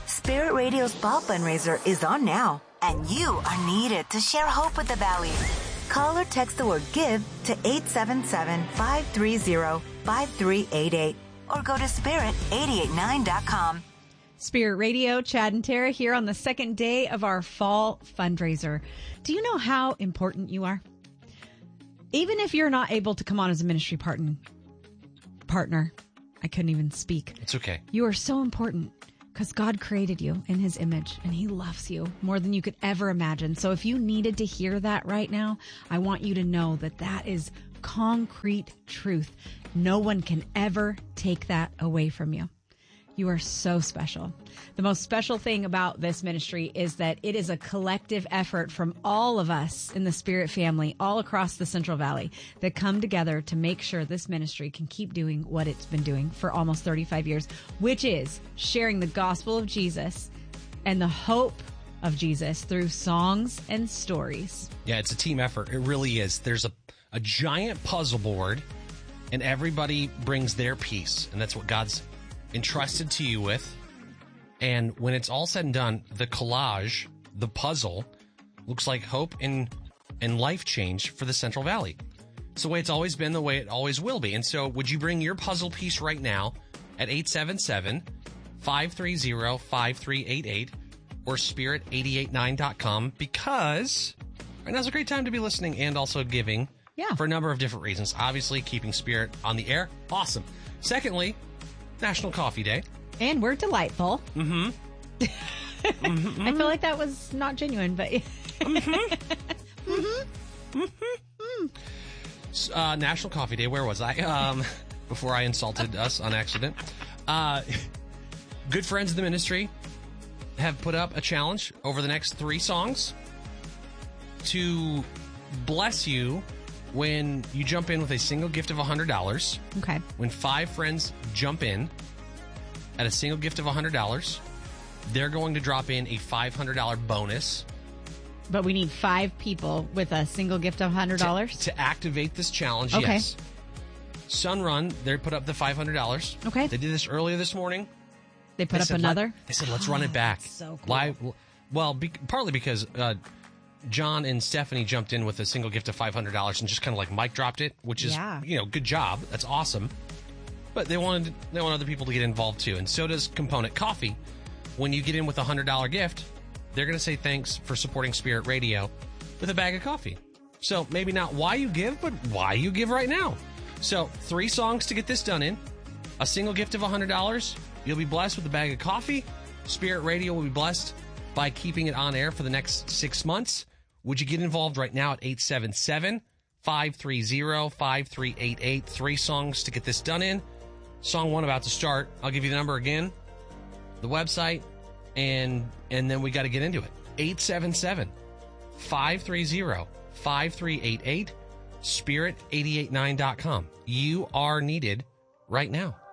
Spirit Radio's fall fundraiser is on now, and you are needed to share hope with the Valley. Call or text the word GIVE to 877-530-5388 or go to spirit889.com. Spirit Radio, Chad and Tara here on the second day of our fall fundraiser. Do you know how important you are? Even if you're not able to come on as a ministry partner, I couldn't even speak. It's okay. You are so important because God created you in his image and he loves you more than you could ever imagine. So if you needed to hear that right now, I want you to know that that is concrete truth. No one can ever take that away from you. You are so special. The most special thing about this ministry is that it is a collective effort from all of us in the Spirit family all across the Central Valley that come together to make sure this ministry can keep doing what it's been doing for almost 35 years, which is sharing the gospel of Jesus and the hope of Jesus through songs and stories. Yeah, it's a team effort. It really is. There's a giant puzzle board, and everybody brings their piece, and that's what God's entrusted to you with. And when it's all said and done, the collage, the puzzle, looks like hope and life change for the Central Valley. It's the way it's always been, the way it always will be. And so would you bring your puzzle piece right now at 877-530-5388 or spirit889.com, because right now's a great time to be listening and also giving for a number of different reasons. Obviously, keeping Spirit on the air. Awesome. Secondly, National Coffee Day. And we're delightful. Mm-hmm. Mm-hmm. I feel like that was not genuine, but... National Coffee Day. Where was I? Before I insulted us on accident. Good friends of the ministry have put up a challenge over the next 3 songs to bless you when you jump in with a single gift of $100. Okay. When 5 friends jump in at a single gift of $100, they're going to drop in a $500 bonus. But we need 5 people with a single gift of $100? To activate this challenge, okay. Yes. Sunrun, they put up the $500. Okay. They did this earlier this morning. They put up another? They said, let's run it back. So cool. Partly because John and Stephanie jumped in with a single gift of $500 and just kind of like mic dropped it, which is, good job. That's awesome. But they want other people to get involved too. And so does Component Coffee. When you get in with a $100 gift, they're going to say thanks for supporting Spirit Radio with a bag of coffee. So maybe not why you give, but why you give right now. So 3 songs to get this done in. A single gift of $100. You'll be blessed with a bag of coffee. Spirit Radio will be blessed by keeping it on air for the next 6 months. Would you get involved right now at 877-530-5388? 3 songs to get this done in. Song 1 about to start. I'll give you the number again, the website, and then we got to get into it. 877-530-5388, spirit889.com. You are needed right now.